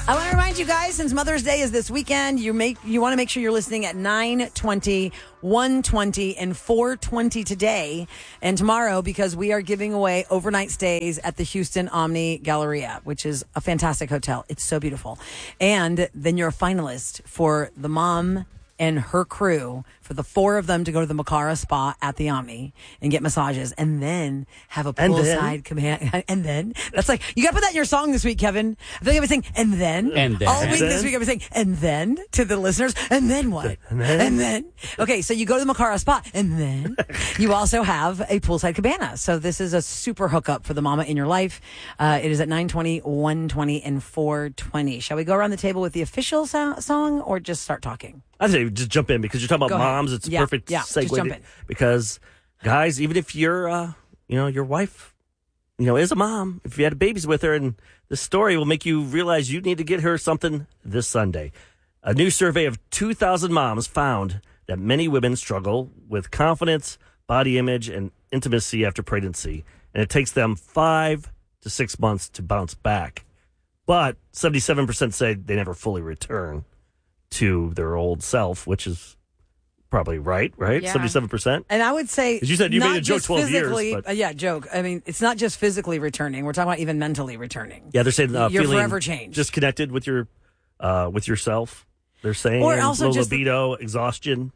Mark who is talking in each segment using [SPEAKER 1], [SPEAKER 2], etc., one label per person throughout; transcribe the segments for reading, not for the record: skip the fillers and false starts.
[SPEAKER 1] I want to remind you guys, since Mother's Day is this weekend, you want to make sure you're listening at 9:20, 1:20, and 4:20 today and tomorrow, because we are giving away overnight stays at the Houston Omni Galleria, which is a fantastic hotel. It's so beautiful. And then you're a finalist for the mom and her crew, for the four of them to go to the Makara Spa at the Omni and get massages, and then have a poolside command. And then that's like, you got to put that in your song this week, Kevin. I feel like I've been saying, and then all week this week I've been saying, and then to the listeners, and then what? And then okay, so you go to the Makara Spa, and then you also have a poolside cabana. So this is a super hookup for the mama in your life. It is at 9:20, 1:20, and 4:20. Shall we go around the table with the official song, or just start talking?
[SPEAKER 2] I'd say just jump in, because you're talking about moms. It's a perfect segue. Because guys, even if you're, your wife, is a mom, if you had babies with her, and this story will make you realize you need to get her something this Sunday. A new survey of 2,000 moms found that many women struggle with confidence, body image, and intimacy after pregnancy, and it takes them 5 to 6 months to bounce back. But 77% say they never fully return to their old self, which is probably right? Yeah. 77%?
[SPEAKER 1] And I would say,
[SPEAKER 2] you said you made a joke 12 years.
[SPEAKER 1] But joke. I mean, it's not just physically returning. We're talking about even mentally returning.
[SPEAKER 2] Yeah, they're saying
[SPEAKER 1] you're
[SPEAKER 2] feeling
[SPEAKER 1] forever changed,
[SPEAKER 2] disconnected with your with yourself. They're saying,
[SPEAKER 1] or also
[SPEAKER 2] low
[SPEAKER 1] just
[SPEAKER 2] libido, exhaustion,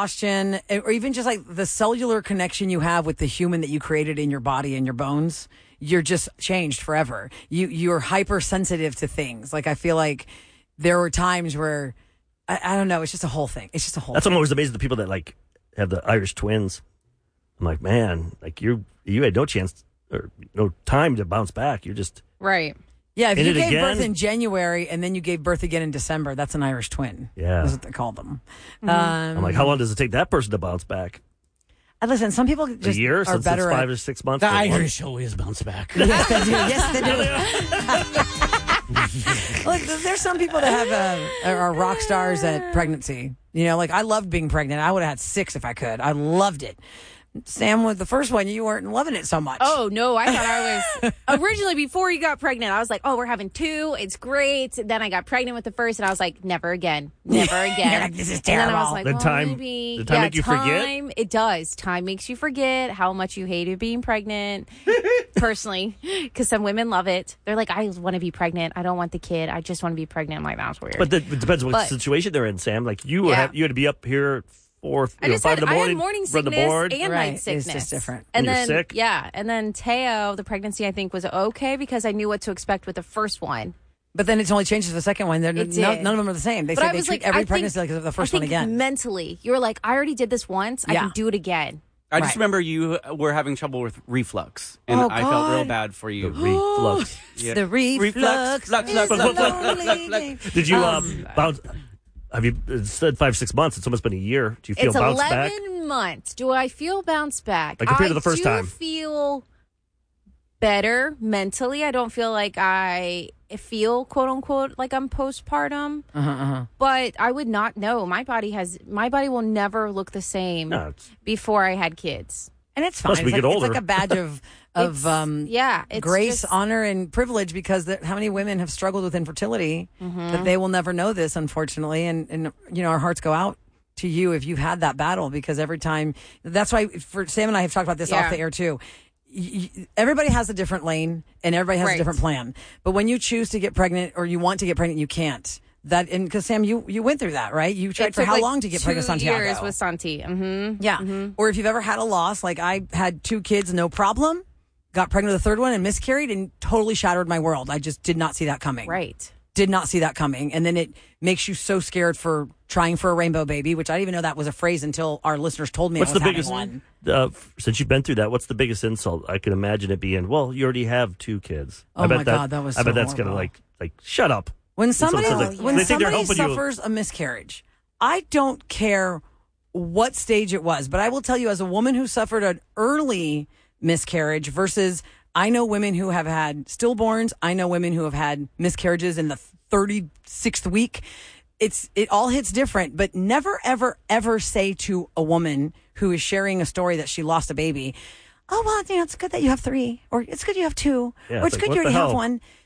[SPEAKER 1] or even just like the cellular connection you have with the human that you created in your body and your bones. You're just changed forever. You're hypersensitive to things. Like, I feel like there were times where I don't know. It's just a whole thing. That's
[SPEAKER 2] why I'm always amazed at the people that like have the Irish twins. I'm like, man, like you had no chance or no time to bounce back. You're just
[SPEAKER 3] right.
[SPEAKER 1] Yeah, if you gave birth in January and then you gave birth again in December, that's an Irish twin.
[SPEAKER 2] Yeah,
[SPEAKER 1] that's what they call them.
[SPEAKER 3] Mm-hmm.
[SPEAKER 2] I'm like, how long does it take that person to bounce back?
[SPEAKER 1] Listen, some people just
[SPEAKER 2] a year,
[SPEAKER 1] are
[SPEAKER 2] since
[SPEAKER 1] better
[SPEAKER 2] it's 5 or 6 months.
[SPEAKER 4] The Irish always bounce back.
[SPEAKER 1] Yes, they do. Yes, they do. Look, there's some people that have are rock stars at pregnancy. Like, I loved being pregnant. I would have had 6 if I could. I loved it. Sam, with the first one, you weren't loving it so much.
[SPEAKER 3] Oh, no, I thought I was. Originally, before you got pregnant, I was like, we're having 2. It's great. Then I got pregnant with the first, and I was like, never again. Never again.
[SPEAKER 1] You're like, this is terrible.
[SPEAKER 3] And then I was like, maybe.
[SPEAKER 2] Did time make you forget?
[SPEAKER 3] It does. Time makes you forget how much you hated being pregnant, personally, because some women love it. They're like, I want to be pregnant. I don't want the kid. I just want to be pregnant. I'm like, that's weird.
[SPEAKER 2] But it depends on what situation they're in, Sam. Like, you had to be up here 5 in the morning.
[SPEAKER 3] I had morning sickness and night sickness.
[SPEAKER 1] It's just different.
[SPEAKER 3] And
[SPEAKER 2] then,
[SPEAKER 3] sick? Yeah. And then Teo, the pregnancy, I think, was okay because I knew what to expect with the first one.
[SPEAKER 1] But then it only changes the second one. None of them are the same. They say they treat every pregnancy like the first one again.
[SPEAKER 3] Mentally, you were like, I already did this once. I can do it again.
[SPEAKER 4] I just remember you were having trouble with reflux, and I felt real bad for you.
[SPEAKER 2] The reflux.
[SPEAKER 1] The reflux.
[SPEAKER 2] Did you bounce? Have you said 5, 6 months? It's almost been a year. Do you feel bounce back?
[SPEAKER 3] It's 11 months. Do I feel bounce back?
[SPEAKER 2] Like compared to the first time?
[SPEAKER 3] I do feel better mentally. I don't feel like I feel, quote unquote, like I'm postpartum. But I would not know. My body will never look the same before I had kids.
[SPEAKER 1] And it's fine.
[SPEAKER 2] It's
[SPEAKER 1] like a badge of grace, honor, and privilege, because how many women have struggled with infertility that they will never know this, unfortunately. And our hearts go out to you if you've had that battle, because every time, that's why for Sam and I have talked about this off the air too. Everybody has a different lane and everybody has a different plan. But when you choose to get pregnant or you want to get pregnant, you can't. Because Sam, you went through that, right? You tried for how long to get pregnant, Santiago?
[SPEAKER 3] 2 years with Santi.
[SPEAKER 1] Yeah. Or if you've ever had a loss, like I had 2 kids, no problem, got pregnant with a third one and miscarried and totally shattered my world. I just did not see that coming.
[SPEAKER 3] Right.
[SPEAKER 1] Did not see that coming. And then it makes you so scared for trying for a rainbow baby, which I didn't even know that was a phrase until our listeners told me I was having one.
[SPEAKER 2] Since you've been through that, what's the biggest insult? I can imagine it being, well, you already have 2 kids.
[SPEAKER 1] Oh my God, that was so
[SPEAKER 2] I bet that's
[SPEAKER 1] horrible.
[SPEAKER 2] Going to like, shut up.
[SPEAKER 1] When somebody suffers a miscarriage, I don't care what stage it was, but I will tell you, as a woman who suffered an early miscarriage versus I know women who have had stillborns, I know women who have had miscarriages in the 36th week. It all hits different, but never, ever, ever say to a woman who is sharing a story that she lost a baby, oh, well, it's good that you have 3, or it's good you have 2, or it's good you already have 1.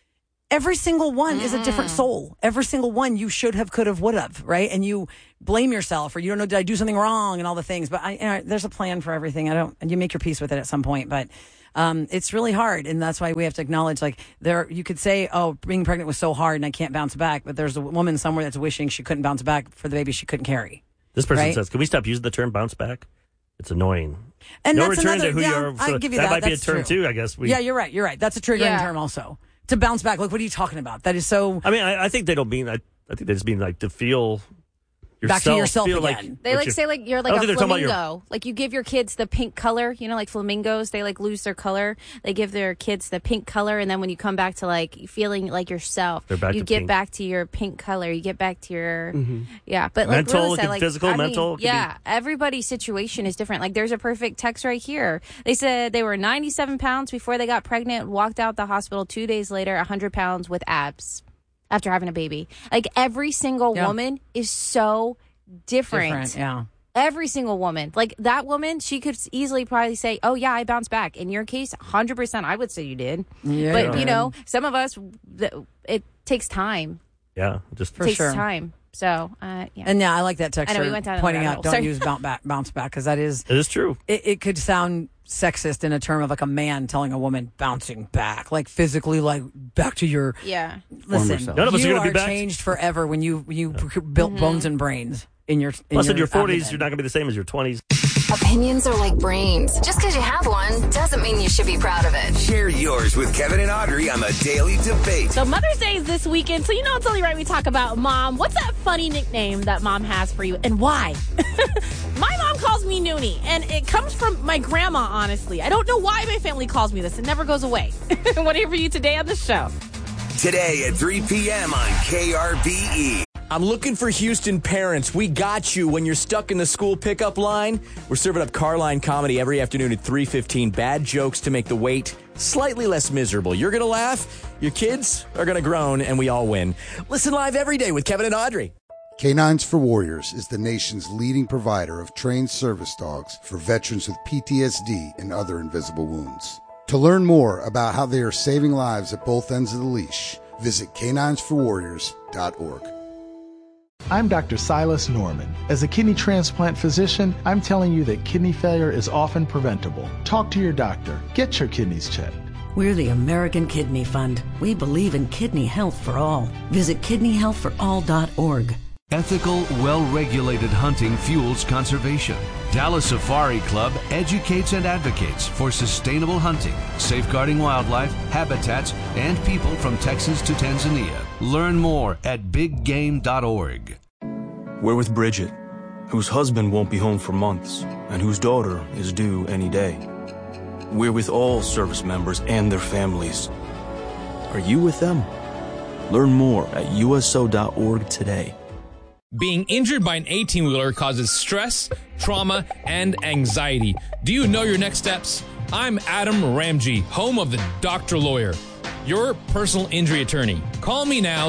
[SPEAKER 1] every single one is a different soul. Every single one you should have, could have, would have, right? And you blame yourself, or you don't know, did I do something wrong, and all the things. But there's a plan for everything. And you make your peace with it at some point. But it's really hard, and that's why we have to acknowledge, like, you could say, oh, being pregnant was so hard and I can't bounce back. But there's a woman somewhere that's wishing she couldn't bounce back for the baby she couldn't carry.
[SPEAKER 2] This person says, can we stop using the term bounce back? It's annoying.
[SPEAKER 1] And
[SPEAKER 2] no
[SPEAKER 1] that's
[SPEAKER 2] return
[SPEAKER 1] another,
[SPEAKER 2] to who you are. So
[SPEAKER 1] I'll give you
[SPEAKER 2] that
[SPEAKER 1] that.
[SPEAKER 2] might be a
[SPEAKER 1] That's
[SPEAKER 2] term
[SPEAKER 1] true.
[SPEAKER 2] too, I guess.
[SPEAKER 1] Yeah, you're right. That's a triggering term also. To bounce back. Like, what are you talking about? That is so...
[SPEAKER 2] I mean, I think they don't mean... I think they just mean, like, to feel...
[SPEAKER 1] Back to yourself
[SPEAKER 2] again.
[SPEAKER 1] Like,
[SPEAKER 3] they say like you're like a flamingo. Like you give your kids the pink color, like flamingos, they like lose their color. They give their kids the pink color, and then when you come back to like feeling like yourself, you get back to your pink color. You get back to your But like
[SPEAKER 2] mental,
[SPEAKER 1] said, like
[SPEAKER 2] physical, mental.
[SPEAKER 3] Everybody's situation is different. Like there's a perfect text right here. They said they were 97 pounds before they got pregnant. Walked out the hospital 2 days later, 100 pounds with abs. After having a baby. Like every single woman is so different.
[SPEAKER 1] Yeah.
[SPEAKER 3] Every single woman. Like that woman, she could easily probably say, oh yeah, I bounced back. In your case, 100% I would say you did. Yeah, but some of us, it takes time.
[SPEAKER 2] Yeah, just
[SPEAKER 1] for
[SPEAKER 3] takes
[SPEAKER 1] sure.
[SPEAKER 3] time. So, yeah.
[SPEAKER 1] And I like that text pointing out, don't
[SPEAKER 3] Sorry.
[SPEAKER 1] use bounce back, because it is
[SPEAKER 2] true.
[SPEAKER 1] It could sound sexist in a term of like a man telling a woman bouncing back, like physically, like back to your listen.
[SPEAKER 2] None of us
[SPEAKER 1] you
[SPEAKER 2] are going to be back.
[SPEAKER 1] Changed forever when you built bones and brains in your.
[SPEAKER 2] Plus, in your 40s,
[SPEAKER 1] abdomen.
[SPEAKER 2] you're not going to be the same as your 20s.
[SPEAKER 5] Opinions are like brains. Just because you have one doesn't mean you should be proud of it.
[SPEAKER 6] Share yours with Kevin and Audrey on the Daily Debate.
[SPEAKER 7] So Mother's Day is this weekend, so it's only right we talk about Mom. What's that funny nickname that Mom has for you, and why? My mom calls me Noonie, and it comes from my grandma, honestly. I don't know why my family calls me this. It never goes away. What here for you today on the show?
[SPEAKER 6] Today at 3 p.m. on KRBE.
[SPEAKER 8] I'm looking for Houston parents. We got you when you're stuck in the school pickup line. We're serving up Carline Comedy every afternoon at 3:15. Bad jokes to make the wait slightly less miserable. You're going to laugh, your kids are going to groan, and we all win. Listen live every day with Kevin and Audrey.
[SPEAKER 9] Canines for Warriors is the nation's leading provider of trained service dogs for veterans with PTSD and other invisible wounds. To learn more about how they are saving lives at both ends of the leash, visit caninesforwarriors.org.
[SPEAKER 10] I'm Dr. Silas Norman. As a kidney transplant physician, I'm telling you that kidney failure is often preventable. Talk to your doctor. Get your kidneys checked.
[SPEAKER 11] We're the American Kidney Fund. We believe in kidney health for all. Visit kidneyhealthforall.org.
[SPEAKER 12] Ethical, well-regulated hunting fuels conservation. Dallas Safari Club educates and advocates for sustainable hunting, safeguarding wildlife, habitats, and people from Texas to Tanzania. Learn more at biggame.org.
[SPEAKER 13] We're with Bridget, whose husband won't be home for months and whose daughter is due any day. We're with all service members and their families. Are you with them? Learn more at uso.org today.
[SPEAKER 14] Being injured by an 18-wheeler causes stress, trauma, and anxiety. Do you know your next steps? I'm Adam Ramji, home of the Doctor Lawyer, your personal injury attorney. Call me now,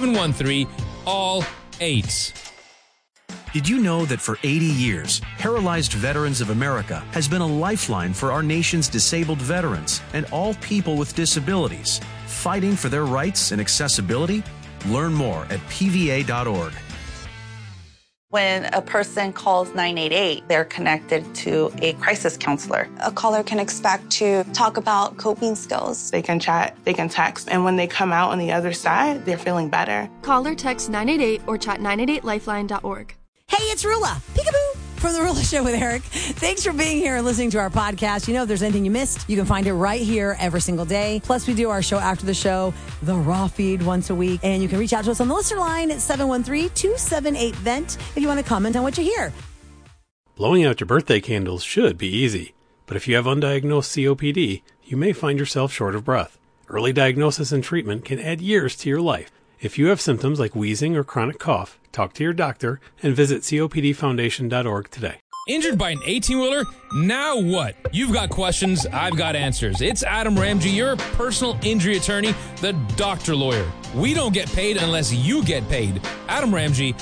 [SPEAKER 14] 713-ALL-8.
[SPEAKER 15] Did you know that for 80 years, Paralyzed Veterans of America has been a lifeline for our nation's disabled veterans and all people with disabilities, fighting for their rights and accessibility? Learn more at pva.org.
[SPEAKER 16] When a person calls 988, they're connected to a crisis counselor.
[SPEAKER 17] A caller can expect to talk about coping skills.
[SPEAKER 18] They can chat, they can text, and when they come out on the other side, they're feeling better.
[SPEAKER 19] Call or text 988 or chat 988lifeline.org.
[SPEAKER 1] Hey, it's Rula. Peekaboo. From The Rula Show with Eric. Thanks for being here and listening to our podcast. If there's anything you missed, you can find it right here every single day. Plus, we do our show after the show, the Raw Feed, once a week. And you can reach out to us on the listener line at 713-278-VENT if you want to comment on what you hear.
[SPEAKER 20] Blowing out your birthday candles should be easy. But if you have undiagnosed COPD, you may find yourself short of breath. Early diagnosis and treatment can add years to your life. If you have symptoms like wheezing or chronic cough, talk to your doctor and visit copdfoundation.org today.
[SPEAKER 14] Injured by an 18-wheeler? Now what? You've got questions, I've got answers. It's Adam Ramji, your personal injury attorney, the Doctor Lawyer. We don't get paid unless you get paid. Adam Ramji,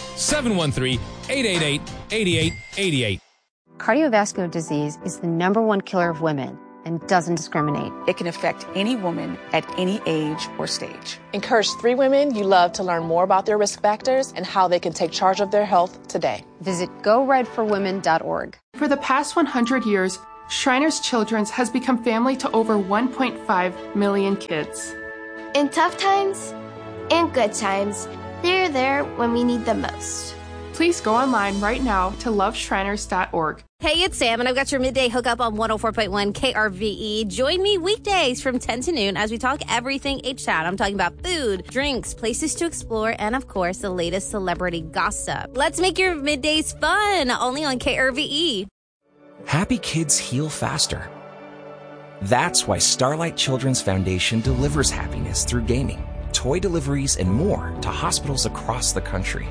[SPEAKER 14] 713-888-8888.
[SPEAKER 21] Cardiovascular disease is the #1 killer of women. and doesn't discriminate.
[SPEAKER 22] It can affect any woman at any age or stage.
[SPEAKER 23] Encourage 3 women you love to learn more about their risk factors and how they can take charge of their health today.
[SPEAKER 21] Visit GoRedForWomen.org.
[SPEAKER 24] For the past 100 years, Shriners Children's has become family to over 1.5 million kids.
[SPEAKER 25] In tough times and good times, they're there when we need them most.
[SPEAKER 24] Please go online right now to loveshriners.org.
[SPEAKER 26] Hey, it's Sam, and I've got your midday hookup on 104.1 KRVE. Join me weekdays from 10 to noon as we talk everything H-Town. I'm talking about food, drinks, places to explore, and, of course, the latest celebrity gossip. Let's make your middays fun, only on KRVE.
[SPEAKER 27] Happy kids heal faster. That's why Starlight Children's Foundation delivers happiness through gaming, toy deliveries, and more to hospitals across the country.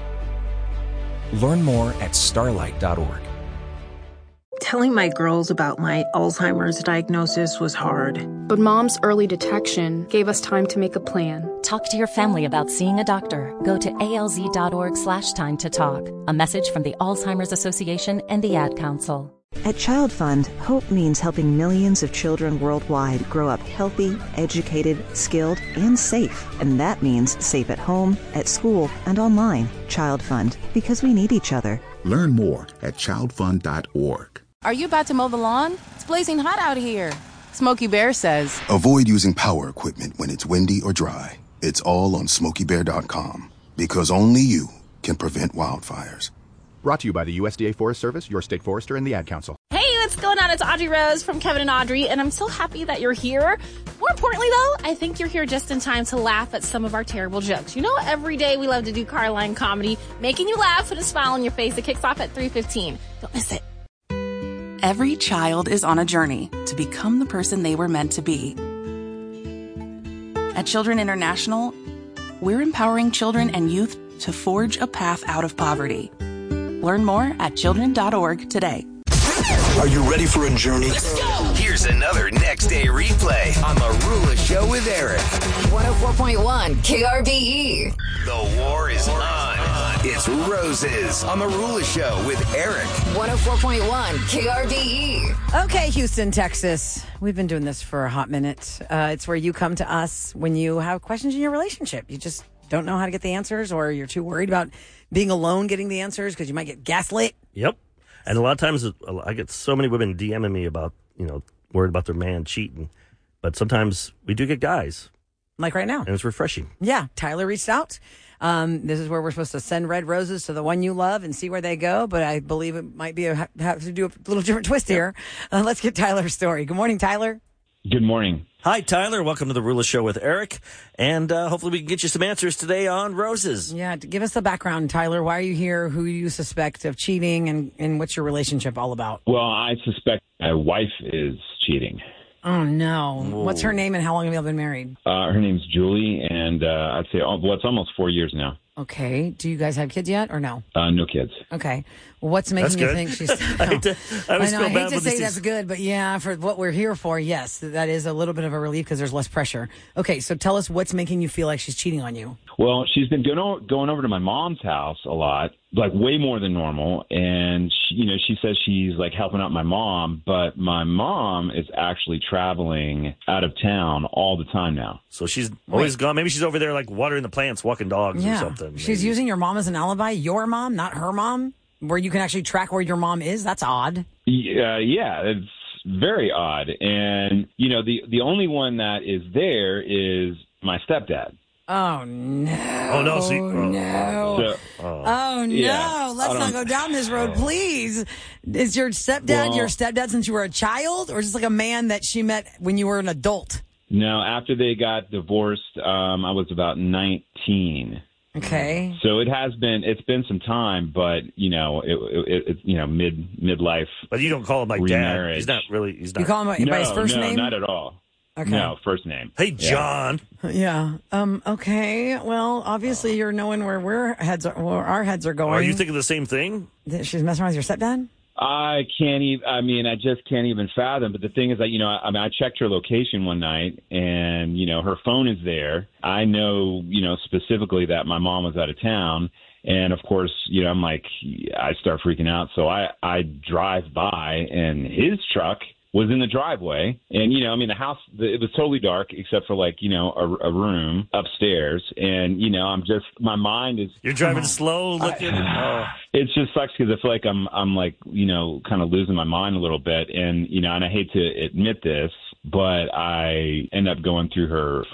[SPEAKER 27] Learn more at starlight.org.
[SPEAKER 28] Telling my girls about my Alzheimer's diagnosis was hard.
[SPEAKER 19] But Mom's early detection gave us time to make a plan.
[SPEAKER 29] Talk to your family about seeing a doctor. Go to alz.org/time to talk. A message from the Alzheimer's Association and the Ad Council.
[SPEAKER 30] At Child Fund, hope means helping millions of children worldwide grow up healthy, educated, skilled, and safe. And that means safe at home, at school, and online. Child Fund, because we need each other.
[SPEAKER 31] Learn more at childfund.org.
[SPEAKER 32] Are you about to mow the lawn? It's blazing hot out here. Smokey Bear says,
[SPEAKER 33] avoid using power equipment when it's windy or dry. It's all on SmokeyBear.com, because only you can prevent wildfires.
[SPEAKER 34] Brought to you by the USDA Forest Service, your state forester, and the Ad Council.
[SPEAKER 7] Hey, what's going on? It's Audrey Rose from Kevin and Audrey, and I'm so happy that you're here. More importantly, though, I think you're here just in time to laugh at some of our terrible jokes. You know, every day we love to do Carline comedy, making you laugh with a smile on your face. It kicks off at 3:15. Don't miss it.
[SPEAKER 35] Every child is on a journey to become the person they were meant to be. At Children International, we're empowering children and youth to forge a path out of poverty. Learn more at children.org today.
[SPEAKER 6] Are you ready for a journey?
[SPEAKER 7] Let's go!
[SPEAKER 6] Here's another Next Day replay on The Rula Show with Eric.
[SPEAKER 5] 104.1 KRVE.
[SPEAKER 6] The war is on. It's Roses on The Rula Show with Eric.
[SPEAKER 5] 104.1 KRVE.
[SPEAKER 1] Okay, Houston, Texas. We've been doing this for a hot minute. It's where you come to us when you have questions in your relationship. You just don't know how to get the answers, or you're too worried about being alone getting the answers because you might get gaslit.
[SPEAKER 2] Yep. And a lot of times I get so many women DMing me about, worried about their man cheating. But sometimes we do get guys.
[SPEAKER 1] Like right now.
[SPEAKER 2] And it's refreshing.
[SPEAKER 1] Yeah. Tyler reached out. This is where we're supposed to send red roses to the one you love and see where they go. But I believe it might be have to do a little different twist here. Let's get Tyler's story. Good morning, Tyler.
[SPEAKER 36] Good morning.
[SPEAKER 2] Hi, Tyler. Welcome to the Rula Show with Eric. And hopefully we can get you some answers today on roses.
[SPEAKER 1] Yeah, give us the background, Tyler. Why are you here? Who you suspect of cheating? And what's your relationship all about?
[SPEAKER 36] Well, I suspect my wife is cheating.
[SPEAKER 1] Oh, no.
[SPEAKER 36] Whoa.
[SPEAKER 1] What's her name and how long have you been married?
[SPEAKER 36] Her name's Julie, and I'd say, it's almost 4 years now.
[SPEAKER 1] Okay. Do you guys have kids yet or no?
[SPEAKER 36] No kids.
[SPEAKER 1] Okay. Well, what's making you think she's...
[SPEAKER 2] I hate to
[SPEAKER 1] say that's good, but yeah, for what we're here for, yes, that is a little bit of a relief because there's less pressure. Okay, so tell us what's making you feel like she's cheating on you.
[SPEAKER 36] Well, she's been going over to my mom's house a lot, like way more than normal, and she says she's like helping out my mom, but my mom is actually traveling out of town all the time now.
[SPEAKER 2] So she's always gone. Maybe she's over there like watering the plants, walking dogs or something.
[SPEAKER 1] She's using your mom as an alibi, your mom, not her mom, where you can actually track where your mom is. That's odd.
[SPEAKER 36] Yeah, it's very odd. And, the only one that is there is my stepdad.
[SPEAKER 1] Oh, no.
[SPEAKER 2] Oh, no. See?
[SPEAKER 1] No. No.
[SPEAKER 36] Yeah,
[SPEAKER 1] let's not go down this road, please. Is your stepdad your stepdad since you were a child, or just like a man that she met when you were an adult?
[SPEAKER 36] No, after they got divorced, I was about 19.
[SPEAKER 1] Okay.
[SPEAKER 36] So it's been some time, but it's midlife.
[SPEAKER 2] But you don't call him like
[SPEAKER 36] remarriage.
[SPEAKER 2] Dad. He's not.
[SPEAKER 1] You call him by his first name?
[SPEAKER 36] No, not at all.
[SPEAKER 1] Okay.
[SPEAKER 36] No, first name.
[SPEAKER 2] Hey, John.
[SPEAKER 1] Yeah. Okay. Well, obviously you're knowing where our heads are going.
[SPEAKER 2] Are you thinking the same thing?
[SPEAKER 1] That she's messing around with your stepdad?
[SPEAKER 36] I can't even. I just can't even fathom. But the thing is that I checked her location one night, and her phone is there. I know specifically that my mom was out of town, and of course I'm like I start freaking out. So I drive by, and his truck was in the driveway. And, you know, I mean, the house, it was totally dark except for like, you know, a room upstairs. And, you know, my mind is.
[SPEAKER 2] You're driving slow looking.
[SPEAKER 36] It just sucks because I feel like I'm like, you know, kind of losing my mind a little bit. And, you know, and I hate to admit this, but I end up going through her